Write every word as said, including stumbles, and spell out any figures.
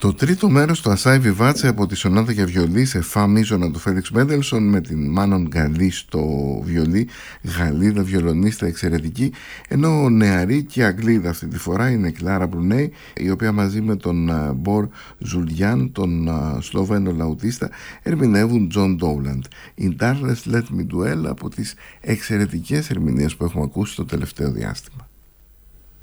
Το τρίτο μέρος του Ασάι Βιβάτσε από τη σονάτα για βιολί σε φα μίζωνα του Φέλιξ Μέντελσον, με την Μάνον Γκαλή στο βιολί, Γαλλίδα βιολονίστα εξαιρετική, ενώ νεαρή και Αγγλίδα αυτή τη φορά είναι η Κλάρα Μπρουνέι, η οποία μαζί με τον Μπορ Ζουλιάν, τον Σλοβαίνο λαουτίστα, ερμηνεύουν Τζον Ντόουλαντ. Η Darles Let Me Dwell από τις εξαιρετικές ερμηνείες που έχουμε ακούσει το τελευταίο διάστημα.